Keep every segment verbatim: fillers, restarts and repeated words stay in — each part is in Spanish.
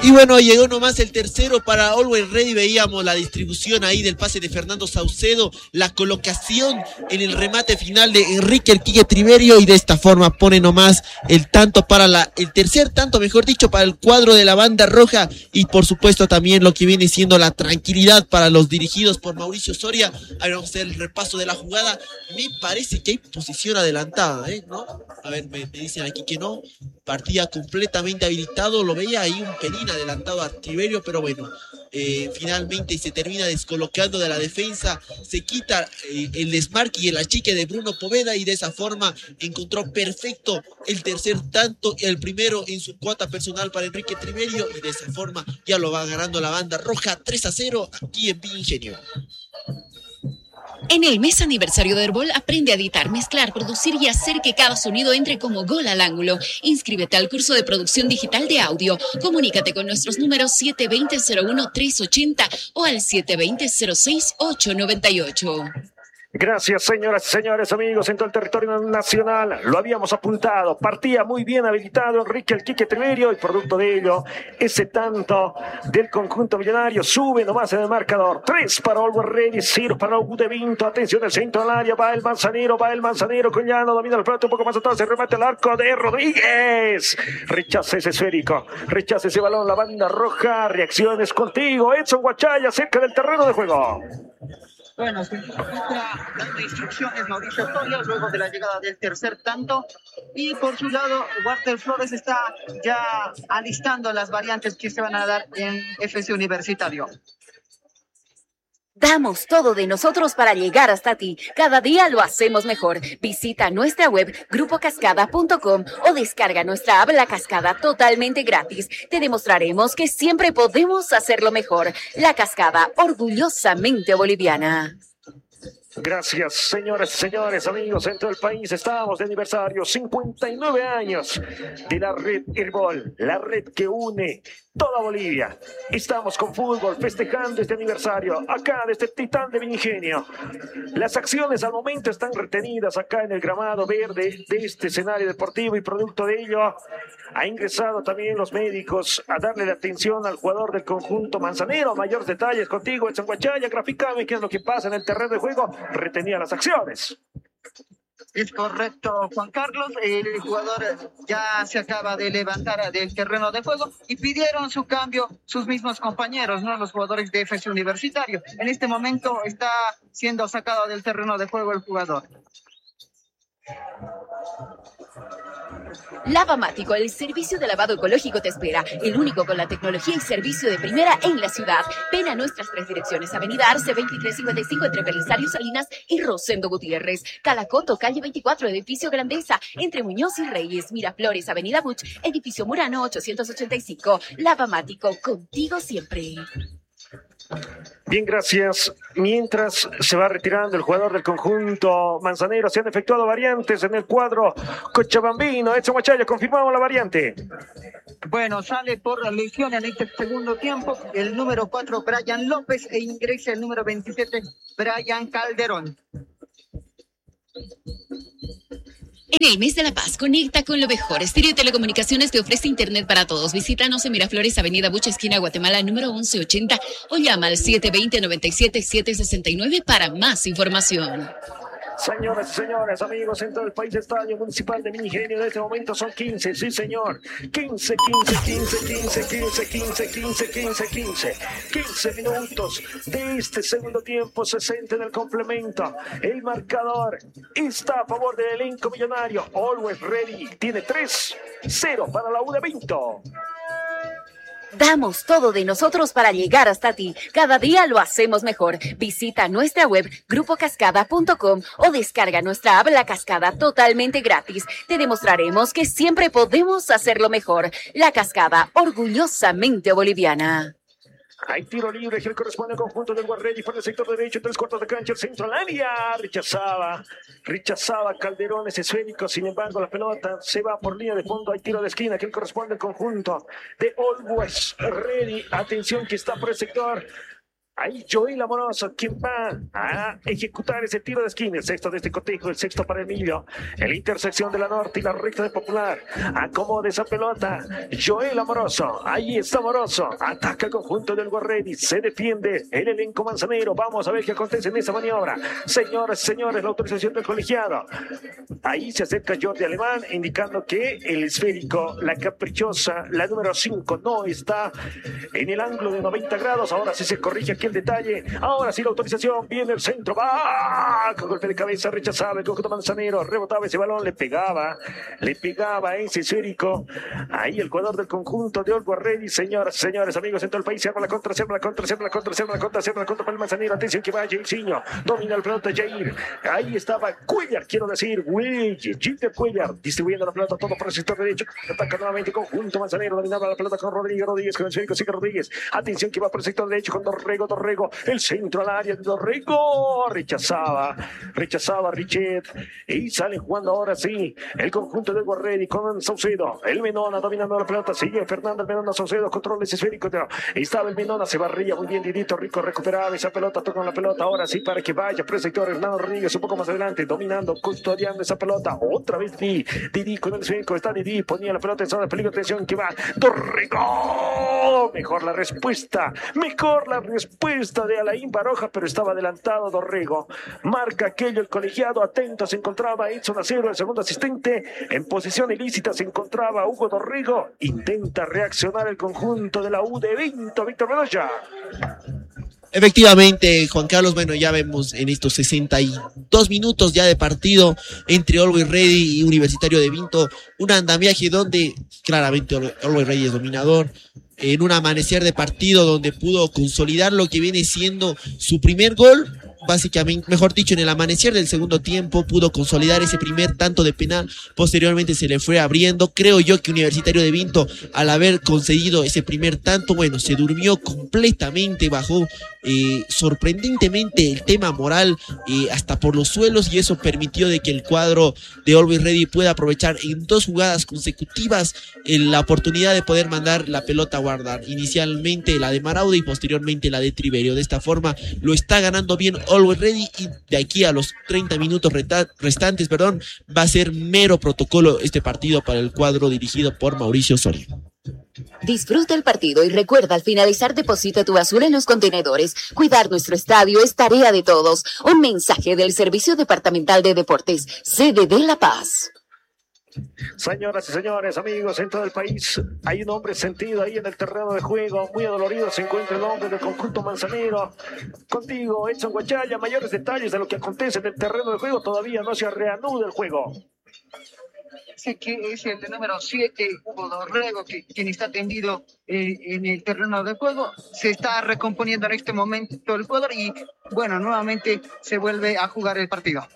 Y bueno, llegó nomás el tercero para Always Ready. Veíamos la distribución ahí del pase de Fernando Saucedo, la colocación en el remate final de Enrique El Quique Triverio, y de esta forma pone nomás el tanto para la, el tercer tanto, mejor dicho, para el cuadro de la banda roja, y por supuesto también lo que viene siendo la tranquilidad para los dirigidos por Mauricio Soria. A ver, vamos a hacer el repaso de la jugada. Me parece que hay posición adelantada, ¿eh? ¿No? A ver, me, me dicen aquí que no. Partida completamente habilitado, lo veía ahí un pelín adelantado a Triverio, pero bueno, eh, finalmente se termina descolocando de la defensa, se quita eh, el desmarque y el achique de Bruno Poveda, y de esa forma encontró perfecto el tercer tanto, el primero en su cuota personal para Enrique Triverio, y de esa forma ya lo va ganando la banda roja tres a cero aquí en Villa Ingenio. En el mes aniversario de Herbol, aprende a editar, mezclar, producir y hacer que cada sonido entre como gol al ángulo. Inscríbete al curso de producción digital de audio. Comunícate con nuestros números siete dos cero cero uno tres ocho cero o al siete dos cero cero seis ocho nueve ocho. Gracias, señoras y señores, amigos en todo el territorio nacional. Lo habíamos apuntado. Partía muy bien habilitado Enrique El Quique Triverio, y producto de ello, ese tanto del conjunto millonario sube nomás en el marcador. Tres para Always Ready, cero para U de Vinto. Atención, el centro al área. Va el Manzanero, va el Manzanero. Coñano domina el pelota un poco más atrás. Se remate al arco de Rodríguez. Rechaza ese esférico. Rechaza ese balón. La banda roja. Reacciones contigo, Edson Guachaya, cerca del terreno de juego. Bueno, se encuentra dando instrucciones Mauricio Soria luego de la llegada del tercer tanto, y por su lado Walter Flores está ya alistando las variantes que se van a dar en F C Universitario. Damos todo de nosotros para llegar hasta ti. Cada día lo hacemos mejor. Visita nuestra web grupo cascada punto com o descarga nuestra app La Cascada totalmente gratis. Te demostraremos que siempre podemos hacerlo mejor. La Cascada, orgullosamente boliviana. Gracias, señoras y señores, amigos en todo el país. Estamos de aniversario, cincuenta y nueve años de la red Herbol, la red que une toda Bolivia. Estamos con fútbol festejando este aniversario acá de este titán de Villa Ingenio. Las acciones al momento están retenidas acá en el gramado verde de este escenario deportivo, y producto de ello ha ingresado también los médicos a darle la atención al jugador del conjunto manzanero. Mayores detalles contigo, Edson Guachaya. Graficame qué es lo que pasa en el terreno de juego. Retenía las acciones. Es correcto, Juan Carlos. El jugador ya se acaba de levantar del terreno de juego y pidieron su cambio sus mismos compañeros, ¿no? Los jugadores de F C Universitario. En este momento está siendo sacado del terreno de juego el jugador. Lavamático, el servicio de lavado ecológico te espera, el único con la tecnología y servicio de primera en la ciudad. Ven a nuestras tres direcciones: Avenida Arce veintitrés cincuenta y cinco entre Belisario Salinas y Rosendo Gutiérrez, Calacoto, calle veinticuatro, edificio Grandeza, entre Muñoz y Reyes, Miraflores, Avenida Buch, edificio Murano ochocientos ochenta y cinco. Lavamático, contigo siempre. Bien, gracias. Mientras se va retirando el jugador del conjunto manzanero, se han efectuado variantes en el cuadro cochabambino. Edson Guachaya, confirmamos la variante. Bueno, sale por lesión en este segundo tiempo el número cuatro, Brian López, e ingresa el número veintisiete, Brian Calderón. En el mes de la paz, conecta con lo mejor. Estéreo Telecomunicaciones te ofrece internet para todos. Visítanos en Miraflores, Avenida Bucha, esquina Guatemala, número once ochenta, o llama al siete dos cero, nueve siete, siete seis nueve para más información. Señoras y señores, amigos en todo el país, Estadio Municipal de Villa Ingenio. En este momento son quince, sí señor, quince, quince, quince, quince, quince, quince, quince, quince, quince, quince minutos de este segundo tiempo, sesenta en el complemento. El marcador está a favor del elenco millonario. Always Ready tiene tres cero para la U de Vinto. Damos todo de nosotros para llegar hasta ti. Cada día lo hacemos mejor. Visita nuestra web grupo cascada punto com o descarga nuestra app La Cascada totalmente gratis. Te demostraremos que siempre podemos hacerlo mejor. La Cascada, orgullosamente boliviana. Hay tiro libre que le corresponde al conjunto del Guarrelli por el sector derecho, tres cuartos de cancha, el centro al área. Rechazaba, rechazaba Calderón ese esférico. Sin embargo, la pelota se va por línea de fondo. Hay tiro de esquina que le corresponde al conjunto de Always Ready. Atención que está por el sector Ahí Joel Amoroso, quien va a ejecutar ese tiro de esquina, el sexto de este cotejo, el sexto para Emilio, en la intersección de la norte y la recta de Popular, acomoda esa pelota, Joel Amoroso, ahí está Amoroso, ataca el conjunto del Guarredi, se defiende el elenco manzanero, vamos a ver qué acontece en esa maniobra, señores, señores, la autorización del colegiado, ahí se acerca Jordi Alemán, indicando que el esférico, la caprichosa, la número cinco, no está en el ángulo de noventa grados, ahora sí se corrige aquí el detalle, ahora sí la autorización, viene el centro, va, con golpe de cabeza, rechazaba el conjunto manzanero, rebotaba ese balón, le pegaba, le pegaba a ese esférico, ahí el jugador del conjunto de Olgo Arredi, señoras, señores, amigos en todo el país, se arma la contra, se arma la contra, se arma la contra, se arma la contra, se arma la contra para el manzanero, atención que va Jairzinho, domina el pelota Jair, ahí estaba Cuellar, quiero decir, Willy, Gilder Cuellar, distribuyendo la pelota todo por el sector derecho, ataca nuevamente conjunto manzanero, dominaba la pelota con Rodríguez, Rodríguez con el esférico, sigue Rodríguez, atención que va por el sector derecho con Dorrego, Dorrego, el centro al área de Dorrego, rechazaba, rechazaba Richet, y sale jugando ahora sí, el conjunto de Guarredi con Saucedo, el Menona dominando la pelota, sigue Fernando el Menona Saucedo, controla ese esférico, estaba el Menona, se barría muy bien Didito Rico, recuperaba esa pelota, toca la pelota, ahora sí para que vaya por el sector Hernando Rodríguez, un poco más adelante, dominando, custodiando esa pelota, otra vez Didi, Didi con el esférico, está Didi, ponía la pelota en zona de peligro, atención que va, Dorrego, mejor la respuesta, mejor la respuesta de Alain Baroja, pero estaba adelantado Dorrego, marca aquello el colegiado, atento se encontraba Edson Acero, el segundo asistente, en posición ilícita se encontraba Hugo Dorrego, intenta reaccionar el conjunto de la U de Vinto, Víctor Bedoya. Efectivamente, Juan Carlos, bueno, ya vemos en estos sesenta y dos minutos ya de partido entre Always Ready y Universitario de Vinto, un andamiaje donde claramente Always Ready es dominador, en un amanecer de partido donde pudo consolidar lo que viene siendo su primer gol, básicamente, mejor dicho, en el amanecer del segundo tiempo pudo consolidar ese primer tanto de penal, posteriormente se le fue abriendo. Creo yo que Universitario de Vinto, al haber concedido ese primer tanto, bueno, se durmió completamente, bajó eh, sorprendentemente el tema moral eh, hasta por los suelos, y eso permitió de que el cuadro de Always Ready pueda aprovechar en dos jugadas consecutivas eh, la oportunidad de poder mandar la pelota a guardar, inicialmente la de Maraude y posteriormente la de Triverio. De esta forma lo está ganando bien Always Ready, y de aquí a los treinta minutos restantes, perdón, va a ser mero protocolo este partido para el cuadro dirigido por Mauricio Soria. Disfruta el partido y recuerda, al finalizar deposita tu basura en los contenedores. Cuidar nuestro estadio es tarea de todos. Un mensaje del Servicio Departamental de Deportes, sede de La Paz. Señoras y señores, amigos en todo el país, hay un hombre sentido ahí en el terreno de juego, muy adolorido se encuentra el hombre del conjunto manzanero. Contigo, Edson Guachaya, mayores detalles de lo que acontece en el terreno de juego, todavía no se reanuda el juego. Sé que es el número siete, Hugo Dorrego, que, quien está tendido eh, en el terreno de juego, se está recomponiendo en este momento el jugador y bueno, nuevamente se vuelve a jugar el partido.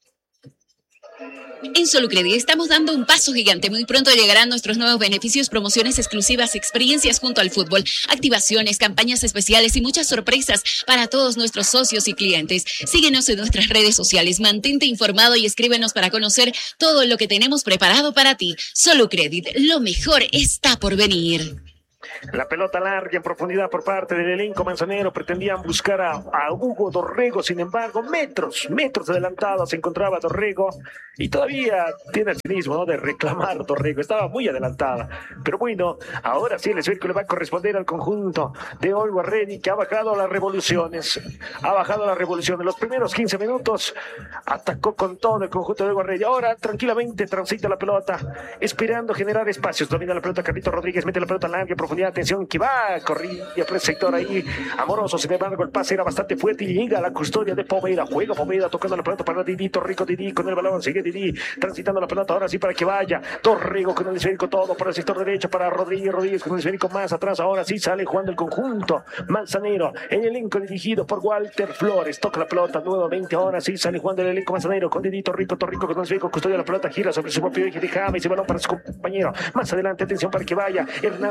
En Solucredit estamos dando un paso gigante. Muy pronto llegarán nuestros nuevos beneficios, promociones exclusivas, experiencias junto al fútbol, activaciones, campañas especiales y muchas sorpresas para todos nuestros socios y clientes. Síguenos en nuestras redes sociales, mantente informado y escríbenos para conocer todo lo que tenemos preparado para ti. Solucredit, lo mejor está por venir. La pelota larga en profundidad por parte del elenco manzanero, pretendían buscar a, a Hugo Dorrego, sin embargo, metros, metros adelantado se encontraba Dorrego, y todavía tiene el cinismo, ¿no?, de reclamar Dorrego, estaba muy adelantada, pero bueno, ahora sí el esférico le va a corresponder al conjunto de Olgo Arredi, que ha bajado las revoluciones, ha bajado las revoluciones, los primeros quince minutos atacó con todo el conjunto de Olgo Arredi, ahora tranquilamente transita la pelota, esperando generar espacios, domina la pelota Carlito Rodríguez, mete la pelota larga en profundidad, atención que va, corría por el sector ahí, Amoroso, sin embargo el pase era bastante fuerte y llega a la custodia de Poveda, juega Poveda tocando la pelota para Didito Rico, Didi con el balón, sigue Didi, transitando la pelota, ahora sí para que vaya, Dorrego con el esférico, todo por el sector derecho para Rodríguez, Rodríguez con el esférico más atrás, ahora sí sale jugando el conjunto manzanero, el elenco dirigido por Walter Flores, toca la pelota nuevamente, ahora sí sale jugando el elenco manzanero con Didito Rico, Torrico con el esférico, custodia la pelota, gira sobre su propio eje, deja ese balón para su compañero, más adelante, atención para que vaya, Hernán Rodríguez,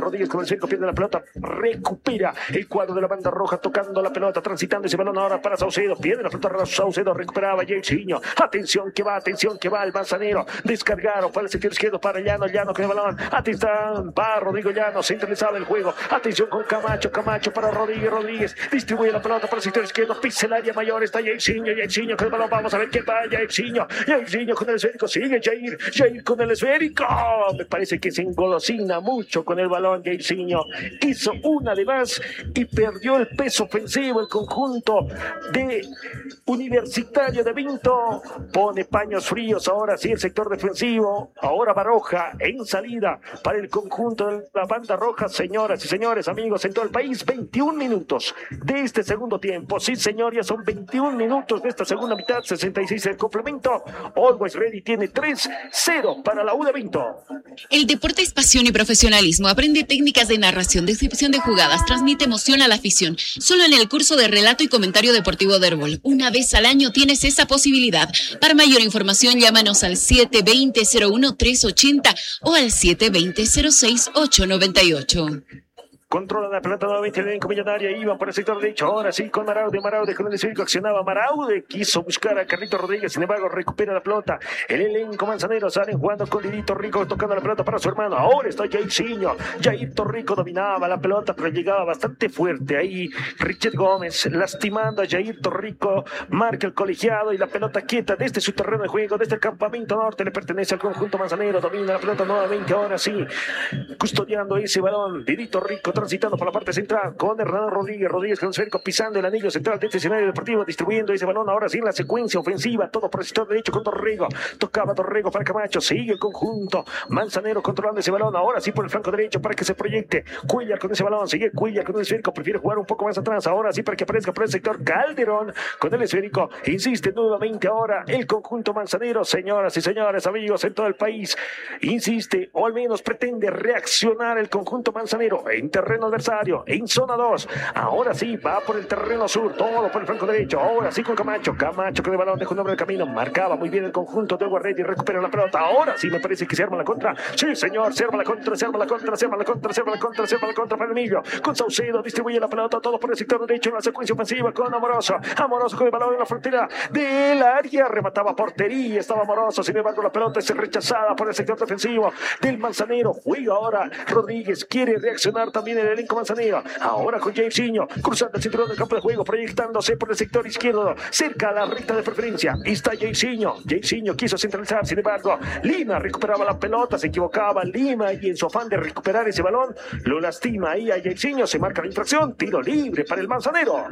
Rodríguez con el esférico, pierde la pelota, recupera el cuadro de la banda roja, tocando la pelota, transitando ese balón ahora para Saucedo, pierde la pelota, Saucedo recuperaba Jairzinho, atención que va, atención que va el Manzanero, descargaron para el sector izquierdo para Llano, Llano con el balón, atención, va Rodrigo Llano, centralizado el juego, atención con Camacho, Camacho para Rodríguez, Rodríguez, distribuye la pelota para el sector izquierdo, pisa el área mayor, está Jairzinho, Jairzinho con el balón, vamos a ver qué va Jairzinho, Jairzinho con el esférico, sigue Jair, Jair con el esférico, me parece que se engolosina mucho con el balón Jairzinho, hizo una de más y perdió el peso ofensivo el conjunto de Universitario de Vinto, pone paños fríos ahora sí el sector defensivo, ahora Baroja en salida para el conjunto de la banda roja, señoras y señores, amigos en todo el país, veintiún minutos de este segundo tiempo, sí señor, ya son veintiún minutos de esta segunda mitad, sesenta y seis el complemento, Always Ready tiene tres cero para la U de Vinto. El deporte es pasión y profesionalismo, aprende técnicas de narración, descripción de jugadas, transmite emoción a la afición, solo en el curso de relato y comentario deportivo de Herbol, una vez al año tienes esa posibilidad. Para mayor información llámanos al siete veinte cero uno tres ochenta o al siete veinte cero seis ocho noventa y ocho. Controla la pelota nuevamente el elenco millonario, iban por el sector derecho, ahora sí con Maraude, Maraude con el esférico accionaba, Maraude quiso buscar a Carlito Rodríguez, sin embargo recupera la pelota, el elenco manzanero salen jugando con Lidito Rico, tocando la pelota para su hermano, ahora está Jairzinho, Jairto Rico dominaba la pelota, pero llegaba bastante fuerte ahí, Richard Gómez lastimando a Jairto Rico, marca el colegiado y la pelota quieta desde su terreno de juego, desde el campamento norte, le pertenece al conjunto manzanero, domina la pelota nuevamente, ahora sí, custodiando ese balón, Lidito Rico, transitando por la parte central con Hernán Rodríguez, Rodríguez con el esférico pisando el anillo central de este escenario deportivo, distribuyendo ese balón ahora sí en la secuencia ofensiva, todo por el sector derecho con Torrego, tocaba Torrego para Camacho, sigue el conjunto manzanero controlando ese balón, ahora sí por el flanco derecho para que se proyecte, Cuellar con ese balón, sigue Cuellar con el esférico, prefiere jugar un poco más atrás, ahora sí para que aparezca por el sector Calderón con el esférico, insiste nuevamente ahora el conjunto manzanero, señoras y señores, amigos en todo el país, insiste o al menos pretende reaccionar el conjunto manzanero en terreno adversario, en zona dos, ahora sí va por el terreno sur, todo por el flanco derecho, ahora sí con Camacho, Camacho con el balón dejó un hombre en el camino, marcaba muy bien el conjunto de Guarretti, recupera la pelota, ahora sí me parece que se arma la contra, sí señor, se arma la contra, se arma la contra, se arma la contra, se arma la contra, se arma la contra para Emilio, con Saucedo distribuye la pelota, todo por el sector derecho en la secuencia ofensiva con Amoroso, Amoroso con el balón en la frontera del área, remataba portería, estaba Amoroso, sin embargo la pelota es rechazada por el sector defensivo del manzanero, juega ahora Rodríguez, quiere reaccionar también el elenco manzanero, ahora con Jairzinho, cruzando el cinturón del campo de juego, proyectándose por el sector izquierdo, cerca a la recta de preferencia, está Jairzinho, Jairzinho quiso centralizar, sin embargo, Lima recuperaba la pelota, se equivocaba Lima y en su afán de recuperar ese balón, lo lastima ahí a Jairzinho, se marca la infracción, tiro libre para el manzanero.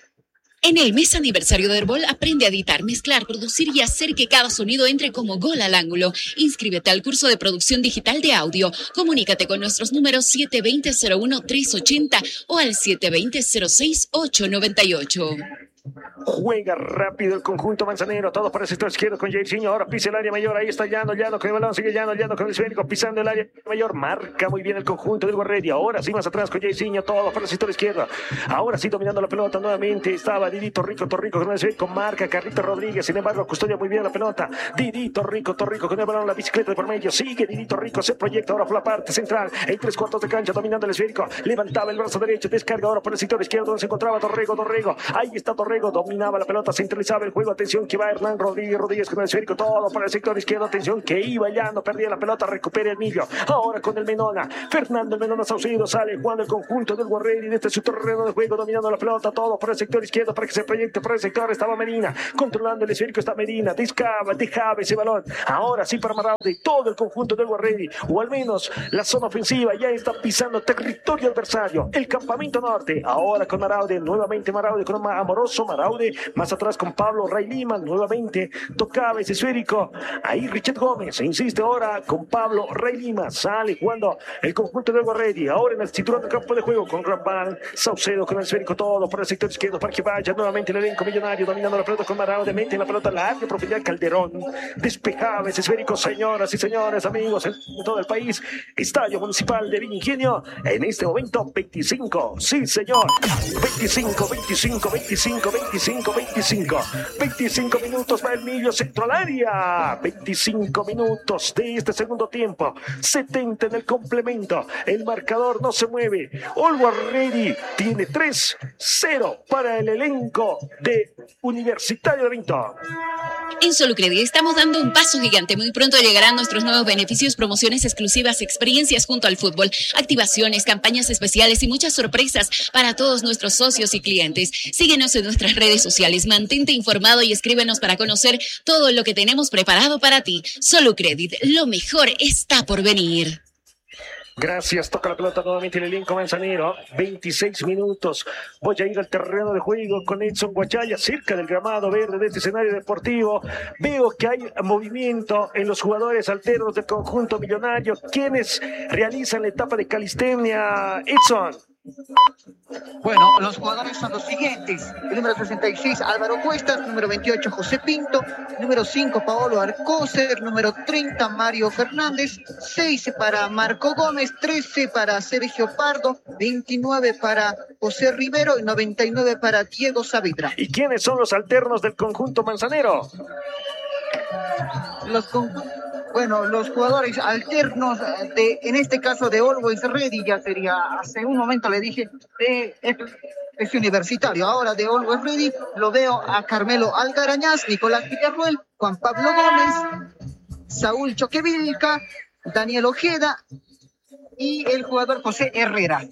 En el mes aniversario de Herbol, aprende a editar, mezclar, producir y hacer que cada sonido entre como gol al ángulo. Inscríbete al curso de producción digital de audio. Comunícate con nuestros números siete veinte cero uno tres ochenta o al siete veinte cero seis ocho noventa y ocho. Juega rápido el conjunto manzanero, todo por el sector izquierdo con Jairzinho, ahora pisa el área mayor, ahí está Llano, Llano con el balón, sigue Llano, Llano con el esférico, pisando el área mayor, marca muy bien el conjunto del Guarretti, ahora sí más atrás con Jairzinho, todo por el sector izquierdo, ahora sí dominando la pelota nuevamente, estaba Didito Rico, Torrico con el esférico, marca Carlito Rodríguez, sin embargo custodia muy bien la pelota, Didito Rico, Torrico con el balón, la bicicleta de por medio, sigue Didito Rico, se proyecta ahora por la parte central, en tres cuartos de cancha, dominando el esférico, levantaba el brazo derecho, descarga ahora por el sector izquierdo, donde se encontraba Torrego, Torrego, ahí está Torrego, dominaba la pelota, centralizaba el juego, atención que va Hernán Rodríguez, Rodríguez con el esférico, todo para el sector izquierdo, atención que iba ya, no perdía la pelota, recupera Emilio, ahora con el Menona, Fernando el Menona Saucedo, sale jugando el conjunto del Guarretti, desde su terreno de juego, dominando la pelota, todo por el sector izquierdo, para que se proyecte por el sector, estaba Medina, controlando el esférico, está Medina, dejaba, dejaba ese balón, ahora sí para Maraude, todo el conjunto del Guarretti, o al menos la zona ofensiva, ya está pisando territorio adversario, el campamento norte, ahora con Maraude, nuevamente Maraude con Amoroso, Maraude, más atrás con Pablo Ray Lima, nuevamente tocaba ese esférico, ahí Richard Gómez, se insiste ahora con Pablo Ray Lima, sale jugando el conjunto del Guarretti, ahora en el cinturón del campo de juego con Rampal, Saucedo con el esférico, todo por el sector izquierdo para que vaya nuevamente el elenco millonario, dominando la pelota con Maraude, mete la pelota a la área profundidad, Calderón, despejaba ese esférico, señoras y señores, amigos en todo el país, Estadio Municipal de Villa Ingenio, en este momento veinticinco, sí señor, veinticinco, veinticinco, veinticinco, veinticinco, veinticinco. veinticinco minutos va el Millo centro al área. veinticinco minutos de este segundo tiempo. setenta en el complemento. El marcador no se mueve. Always Ready tiene tres cero para el elenco de Universitario de Vinto. En Solucredit estamos dando un paso gigante. Muy pronto llegarán nuestros nuevos beneficios, promociones exclusivas, experiencias junto al fútbol, activaciones, campañas especiales y muchas sorpresas para todos nuestros socios y clientes. Síguenos en nuestras redes sociales, mantente informado y escríbenos para conocer todo lo que tenemos preparado para ti. Solucredit, lo mejor está por venir. Gracias, toca la pelota nuevamente el elenco manzanero. veintiséis minutos. Voy a ir al terreno de juego con Edson Guachaya, cerca del gramado verde de este escenario deportivo. Veo que hay movimiento en los jugadores alternos del conjunto millonario, quienes realizan la etapa de calistenia. Edson. Bueno, los jugadores son los siguientes: el número sesenta y seis, Álvaro Cuestas; número veintiocho, José Pinto; número cinco, Paolo Arcócer; número treinta, Mario Fernández; seis para Marco Gómez; trece para Sergio Pardo; veintinueve para José Rivero y noventa y nueve para Diego Saavedra. ¿Y quiénes son los alternos del conjunto manzanero? Los conjuntos Bueno, los jugadores alternos, de, en este caso de Always Ready, ya sería, hace un momento le dije, de es Universitario. Ahora de Always Ready lo veo a Carmelo Algarañaz, Nicolás Villarruel, Juan Pablo Gómez, Saúl Choquevilca, Daniel Ojeda y el jugador José Herrera.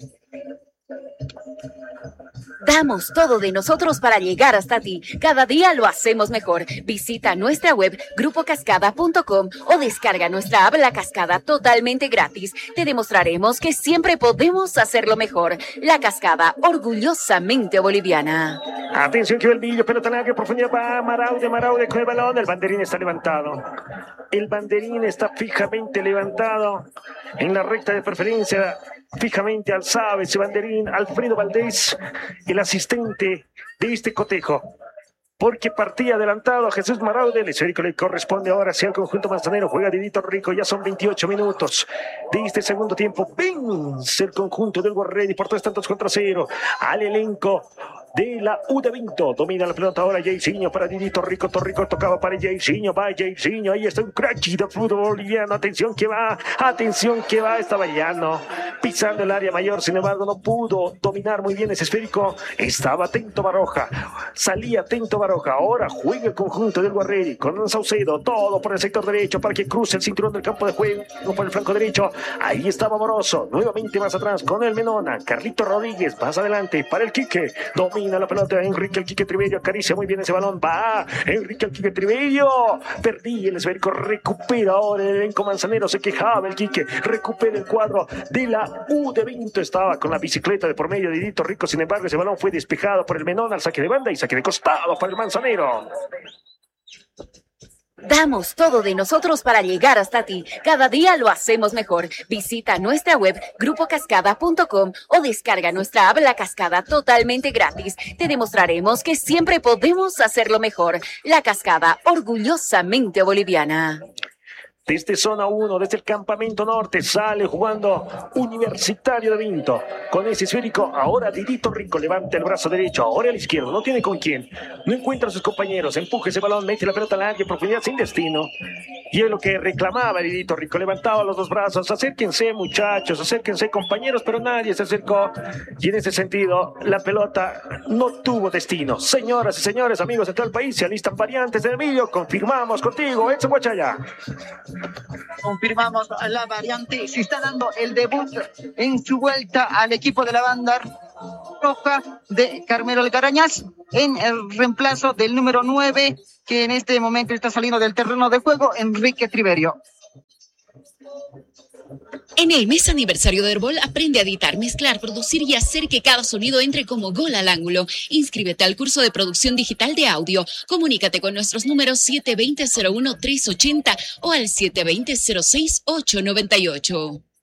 Damos todo de nosotros para llegar hasta ti. Cada día lo hacemos mejor. Visita nuestra web grupo cascada punto com o descarga nuestra app La Cascada totalmente gratis. Te demostraremos que siempre podemos hacerlo mejor. La Cascada, orgullosamente boliviana. Atención que el Millo, pelota en área, profundidad va Maraude, Maraude con el balón. El banderín está levantado. El banderín está fijamente levantado en la recta de preferencia. Fijamente alzado ese banderín, Alfredo Valdés, el asistente de este cotejo, porque partía adelantado a Jesús Maraude. El esférico le corresponde ahora hacia el conjunto manzanero. Juega Didito Rico, ya son veintiocho minutos de este segundo tiempo. Vence el conjunto del Guarredi por tres tantos contra cero al elenco de la U de Vinto. Domina la pelota ahora Jairzinho para Didito Rico. Torrico tocaba para Jairzinho. Va Jairzinho. Ahí está un crack de fútbol boliviano. Atención que va. Atención que va. Estaba llano. Pisando el área mayor. Sin embargo, no pudo dominar muy bien ese esférico. Estaba atento Baroja. Salía atento Baroja. Ahora juega el conjunto del Guarreri con Saucedo. Todo por el sector derecho para que cruce el cinturón del campo de juego por el flanco derecho. Ahí estaba Moroso. Nuevamente más atrás con el Menona. Carlito Rodríguez. Más adelante para el Quique. Domina la pelota Enrique el Quique Trivello, acaricia muy bien ese balón, va Enrique el Quique Trivello, perdí el esférico, recupera ahora el elenco manzanero, se quejaba el Quique, recupera el cuadro de la U de Vinto, estaba con la bicicleta de por medio de Didito Rico, sin embargo ese balón fue despejado por el Menón al saque de banda y saque de costado para el manzanero. Damos todo de nosotros para llegar hasta ti. Cada día lo hacemos mejor. Visita nuestra web grupo cascada punto com o descarga nuestra app La Cascada totalmente gratis. Te demostraremos que siempre podemos hacerlo mejor. La Cascada, orgullosamente boliviana. Desde zona uno, desde el campamento norte, sale jugando Universitario de Vinto. Con ese esférico, ahora Didito Rico levanta el brazo derecho, ahora el izquierdo, no tiene con quién. No encuentra a sus compañeros, empuja ese balón, mete la pelota al área, profundidad sin destino. Y es lo que reclamaba Didito Rico, levantaba los dos brazos. Acérquense muchachos, acérquense compañeros, pero nadie se acercó. Y en ese sentido, la pelota no tuvo destino. Señoras y señores, amigos de todo el país, se alistan variantes del Emilio. Confirmamos contigo, Edson Guachaya. Confirmamos la variante. Se está dando el debut en su vuelta al equipo de la banda roja de Carmelo Algarañaz en el reemplazo del número nueve, que en este momento está saliendo del terreno de juego, Enrique Triverio. En el mes aniversario de Herbol, aprende a editar, mezclar, producir y hacer que cada sonido entre como gol al ángulo. Inscríbete al curso de producción digital de audio. Comunícate con nuestros números siete dos cero cero uno tres ocho cero o al siete dos cero cero seis ocho nueve ocho.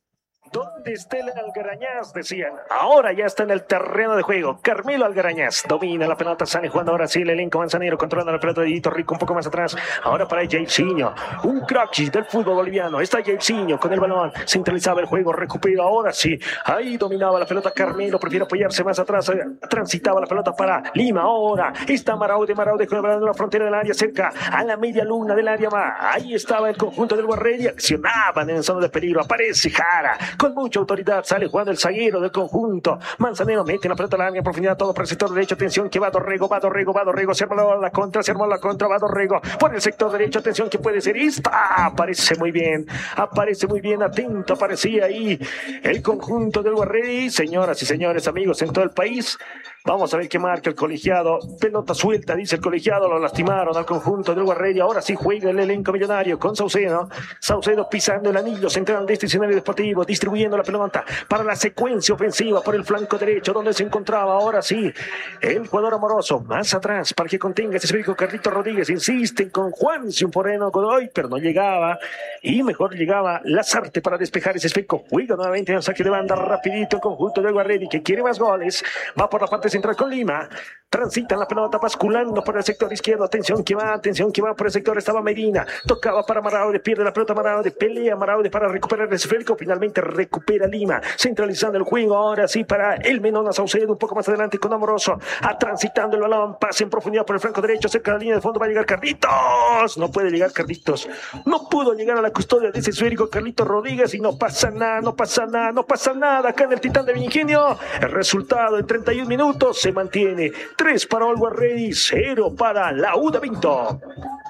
¿Dónde está el Algarañaz? Decían. Ahora ya está en el terreno de juego. Carmelo Algarañaz domina la pelota. Sale jugando ahora sí el elenco manzanero, controlando la pelota de Didito Rico un poco más atrás. Ahora para Jairzinho. Un crack del fútbol boliviano. Está Jairzinho con el balón. Centralizaba el juego. Recupera ahora sí. Ahí dominaba la pelota Carmelo. Prefiere apoyarse más atrás. Transitaba la pelota para Lima. Ahora está Maraude. Maraude con el balón en la frontera del área, cerca a la media luna del área más. Ahí estaba el conjunto del Guarreri. Accionaban en zona de peligro. Aparece Jara. Con mucha autoridad sale jugando el zaguero del conjunto manzanero, mete la pelota a la larga profundidad, todo por el sector derecho, atención que va Dorrego, va Dorrego, va Dorrego, se arma la contra, se arma la contra, va Dorrego por el sector derecho, atención que puede ser esta, aparece muy bien, aparece muy bien, atento, aparecía ahí el conjunto del Guarreri. Señoras y señores, amigos en todo el país, vamos a ver qué marca el colegiado. Pelota suelta, dice el colegiado, lo lastimaron al conjunto del Guarreri. Ahora sí juega el elenco millonario con Saucedo. Saucedo pisando el anillo central de este escenario deportivo, distribuyendo la pelota para la secuencia ofensiva por el flanco derecho, donde se encontraba ahora sí el jugador Amoroso. Más atrás para que contenga ese esférico. Carlito Rodríguez insiste con Juan Moreno Godoy, pero no llegaba. Y mejor llegaba Lazarte para despejar ese esférico. Juega nuevamente en saque de banda rapidito el conjunto del Guarreri, que quiere más goles. Va por la parte central con Lima. Transitan la pelota basculando por el sector izquierdo. Atención que va, atención que va por el sector. Estaba Medina. Tocaba para Maraude. Pierde la pelota Maraude. Pelea Maraude para recuperar el esférico. Finalmente recupera Lima. Centralizando el juego. Ahora sí para el Menona Saucedo. Un poco más adelante con Amoroso. A transitando el balón. Pase en profundidad por el flanco derecho. Cerca de la línea de fondo va a llegar Carlitos. No puede llegar Carlitos. No pudo llegar a la custodia de ese esférico Carlitos Rodríguez. Y no pasa nada, no pasa nada, no pasa nada. Acá en el Titán de Ingenio. El resultado en treinta y un minutos se mantiene. tres para el Guarreri, cero para la U de Vinto.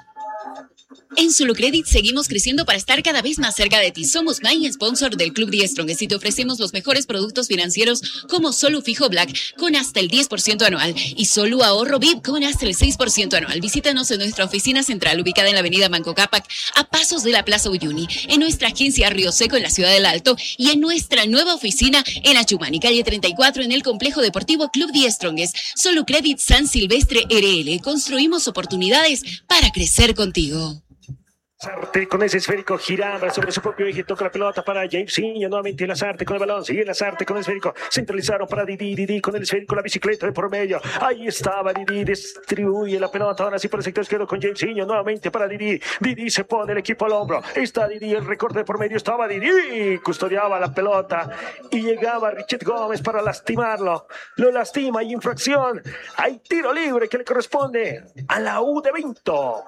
En Solucredit seguimos creciendo para estar cada vez más cerca de ti. Somos Main Sponsor del Club Die Strongest y te ofrecemos los mejores productos financieros como Solu Fijo Black con hasta el diez por ciento anual y Solu Ahorro V I P con hasta el seis por ciento anual. Visítanos en nuestra oficina central ubicada en la avenida Manco Cápac a pasos de la Plaza Uyuni, en nuestra agencia Río Seco en la ciudad del Alto y en nuestra nueva oficina en Achumani, calle treinta y cuatro en el complejo deportivo Club Die Strongest. Solucredit San Silvestre R L. Construimos oportunidades para crecer contigo. Lazarte con ese esférico giraba sobre su propio eje, toca la pelota para Jairzinho, nuevamente Lazarte con el balón, sigue Lazarte con el esférico, centralizaron para Didi, Didi con el esférico, la bicicleta de por medio, ahí estaba Didi, distribuye la pelota, ahora sí por el sector izquierdo con Jairzinho, nuevamente para Didi, Didi se pone el equipo al hombro, está Didi, el recorte de por medio, estaba Didi, custodiaba la pelota y llegaba Richet Gómez para lastimarlo, lo lastima, hay infracción, hay tiro libre que le corresponde a la U de Vinto.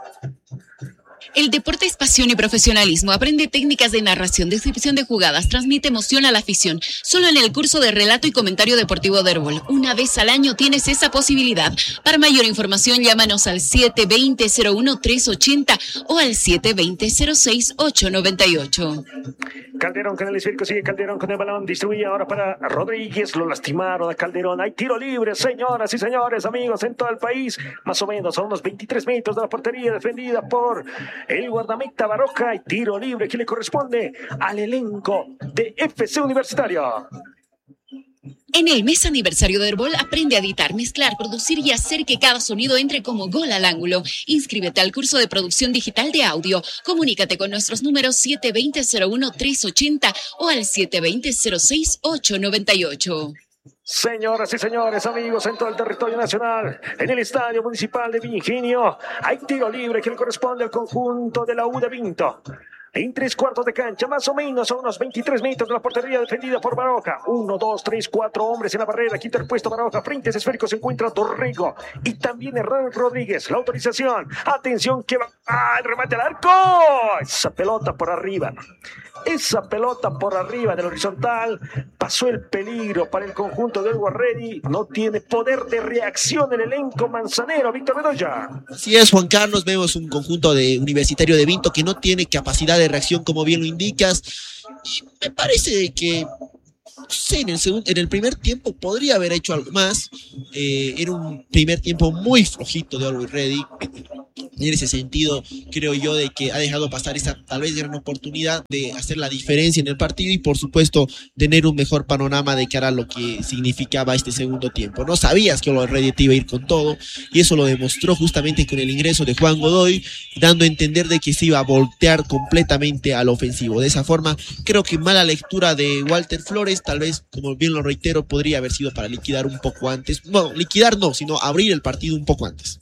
El deporte es pasión y profesionalismo. Aprende técnicas de narración, descripción de jugadas, transmite emoción a la afición. Solo en el curso de relato y comentario deportivo de Herbol. Una vez al año tienes esa posibilidad. Para mayor información, llámanos al siete veinte, cero uno, tres ochenta o al siete veinte, cero seis, ocho noventa y ocho. Calderón con el esférico, sigue Calderón con el balón, distribuye ahora para Rodríguez, lo lastimaron a Calderón, hay tiro libre, señoras y señores, amigos en todo el país, más o menos a unos veintitrés metros de la portería defendida por el guardameta Barroca, y tiro libre que le corresponde al elenco de F C Universitario. En el mes aniversario de Herbol, aprende a editar, mezclar, producir y hacer que cada sonido entre como gol al ángulo. Inscríbete al curso de producción digital de audio. Comunícate con nuestros números siete veinte, cero uno, tres ochenta o al siete veinte, cero seis, ocho noventa y ocho. Señoras y señores, amigos en todo el territorio nacional, en el Estadio Municipal de Ingenio, hay tiro libre que le corresponde al conjunto de la U de Vinto. En tres cuartos de cancha, más o menos a unos veintitrés metros de la portería defendida por Baroja. Uno, dos, tres, cuatro hombres en la barrera. Aquí interpuesto Baroja. Frente a ese esférico se encuentra Dorrego. Y también Hernán Rodríguez. La autorización. Atención que va. ¡Ah! El remate al arco. Esa pelota por arriba. Esa pelota por arriba del horizontal pasó el peligro para el conjunto del Guarreri. No tiene poder de reacción el elenco manzanero. Víctor Bedoya. Así es, Juan Carlos. Vemos un conjunto de Universitario de Vinto que no tiene capacidad de reacción, como bien lo indicas. Y me parece que no sé, en el, segundo, en el primer tiempo podría haber hecho algo más. Eh, era un primer tiempo muy flojito de Always Ready. Y en ese sentido, creo yo de que ha dejado pasar esa tal vez gran oportunidad de hacer la diferencia en el partido y por supuesto tener un mejor panorama de cara a lo que significaba este segundo tiempo. No sabías que Always Ready te iba a ir con todo y eso lo demostró justamente con el ingreso de Juan Godoy, dando a entender de que se iba a voltear completamente al ofensivo. De esa forma, creo que mala lectura de Walter Flores, tal vez, como bien lo reitero, podría haber sido para liquidar un poco antes. No, liquidar no, sino abrir el partido un poco antes.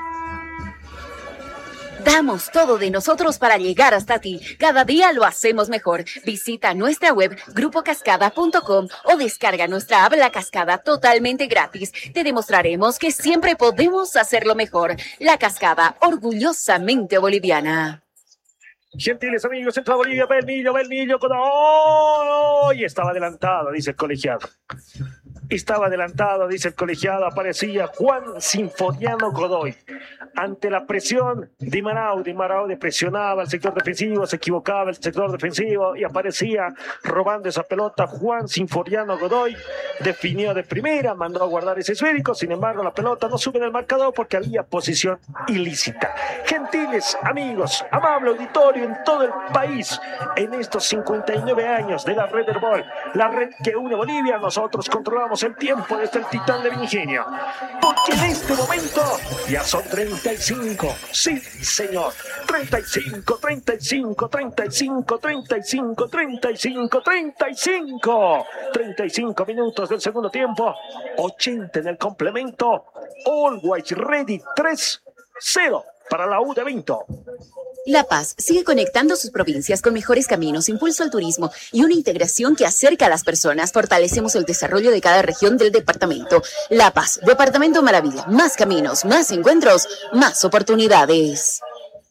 Damos todo de nosotros para llegar hasta ti. Cada día lo hacemos mejor. Visita nuestra web grupo cascada punto com o descarga nuestra app La Cascada totalmente gratis. Te demostraremos que siempre podemos hacerlo mejor. La Cascada, orgullosamente boliviana. Gentiles amigos, entra Bolivia, Belmillo, Belmillo, con... ¡Oh! Y estaba adelantado, dice el colegiado. Estaba adelantado, dice el colegiado, aparecía Juan Sinfoniano Godoy. Ante la presión de Maraude, Maraude presionaba el sector defensivo, se equivocaba el sector defensivo y aparecía robando esa pelota Juan Sinfoniano Godoy. Definió de primera, mandó a guardar ese esférico, sin embargo la pelota no sube del marcador porque había posición ilícita. Gentiles amigos, amable auditorio en todo el país, en estos cincuenta y nueve años de la red Herbol, la red que une Bolivia, nosotros controlamos el tiempo desde el titán de Ingenio, porque en este momento ya son treinta y cinco, sí señor, treinta y cinco, treinta y cinco, treinta y cinco, treinta y cinco, treinta y cinco, treinta y cinco, treinta y cinco minutos del segundo tiempo, ochenta en el complemento, Always Ready tres cero para la U de Vinto. La Paz sigue conectando sus provincias con mejores caminos, impulso al turismo y una integración que acerca a las personas. Fortalecemos el desarrollo de cada región del departamento. La Paz, Departamento Maravilla. Más caminos, más encuentros, más oportunidades.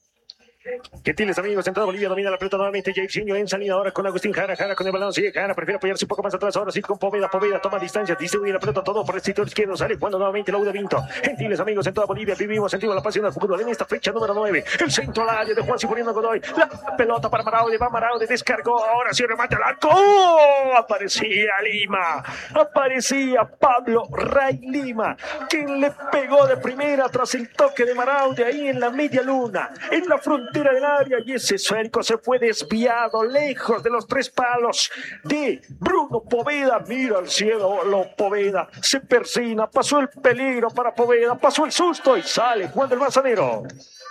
Gentiles amigos, entrada Bolivia, domina la pelota nuevamente Jairzinho en salida ahora con Agustín Jara, Jara con el balón, sigue Jara, prefiere apoyarse un poco más atrás, ahora sí con Poveda, Poveda toma distancia, distribuye la pelota todo por el sector izquierdo, sale cuando nuevamente la U de Vinto. Gentiles amigos, en toda Bolivia vivimos, sentimos la pasión del fútbol en esta fecha número nueve, el centro al área de Juan Sinfoniano Godoy, la pelota para Maraude, va Maraude, descargó, ahora sí remate al arco, ¡oh! Aparecía Lima, aparecía Pablo Ray Lima, quien le pegó de primera tras el toque de Maraude ahí en la media luna, en la frontera del área, y ese esférico se fue desviado lejos de los tres palos de Bruno Poveda. Mira al cielo, lo Poveda se persina, pasó el peligro para Poveda, pasó el susto y sale Juan del Manzanero.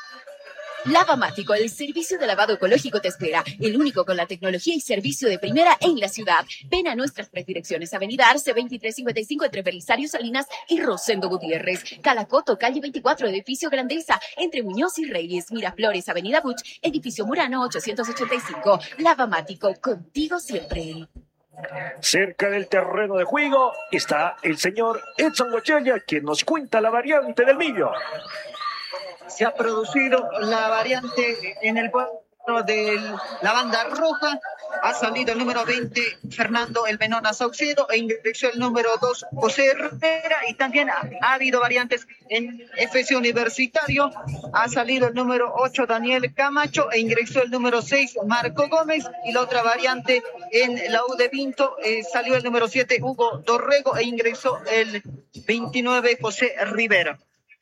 Lavamático, el servicio de lavado ecológico te espera, el único con la tecnología y servicio de primera en la ciudad. Ven a nuestras tres direcciones, Avenida Arce veintitrés cincuenta y cinco entre Belisario Salinas y Rosendo Gutiérrez, Calacoto, calle veinticuatro, edificio Grandeza, entre Muñoz y Reyes, Miraflores, Avenida Buch, edificio Murano ochocientos ochenta y cinco. Lavamático, contigo siempre. Cerca del terreno de juego está el señor Edson Guachalla, quien nos cuenta la variante del Millo. Se ha producido la variante en el cuadro de la banda roja. Ha salido el número veinte, Fernando El Menona Saucedo, e ingresó el número dos, José Herrera. Y también ha, ha habido variantes en F C Universitario. Ha salido el número ocho, Daniel Camacho, e ingresó el número seis, Marco Gómez. Y la otra variante en la U de Vinto, eh, salió el número siete, Hugo Dorrego, e ingresó el veintinueve, José Rivera.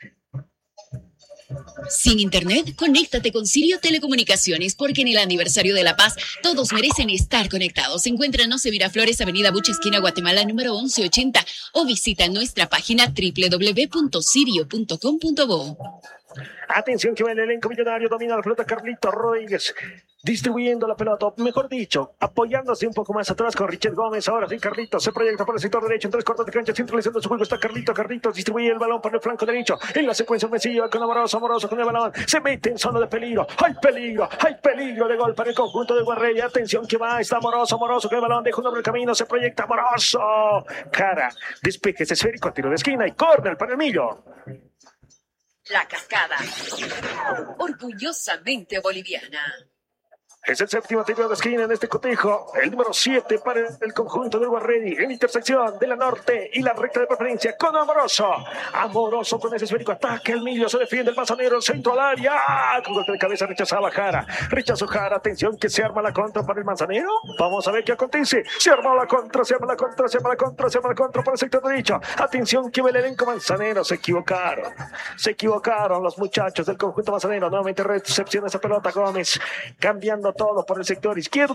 Sin internet, conéctate con Sirio Telecomunicaciones, porque en el aniversario de La Paz todos merecen estar conectados. Encuéntranos en Miraflores, Avenida Buche, esquina Guatemala, número once ochenta, o visita nuestra página doble u doble u doble u punto sirio punto com punto bo. Atención que va el elenco millonario, domina la pelota Carlito Rodríguez, distribuyendo la pelota, mejor dicho, apoyándose un poco más atrás con Richard Gómez. Ahora sí, Carlitos se proyecta por el sector derecho en tres cuartos de cancha, centralizando su juego. Está Carlito, Carlitos distribuye el balón por el flanco derecho. En la secuencia ofensiva con Amoroso, Amoroso con el balón, se mete en zona de peligro. Hay peligro, hay peligro de gol para el conjunto de Guarrey. Atención que va, está Amoroso, Amoroso con el balón, deja un hombre el camino, se proyecta Amoroso. Cara, despeje ese esférico, tiro de esquina y córner para el Millo. La Cascada, orgullosamente boliviana. Es el séptimo tiro de esquina en este cotejo. El número siete para el conjunto de Uruguay Ready. En intersección de la norte y la recta de preferencia con Amoroso. Amoroso con ese esférico ataque. El medio se defiende el manzanero. El centro al área. Con golpe de cabeza rechazaba Jara. Rechazó Jara. Atención que se arma la contra para el manzanero. Vamos a ver qué acontece. Se arma la contra, se arma la contra, se arma la contra, se arma la contra para el sector derecho. Atención que ve el elenco manzanero. Se equivocaron. Se equivocaron los muchachos del conjunto manzanero. Nuevamente recepciona esa pelota Gómez. Cambiando todo por el sector izquierdo.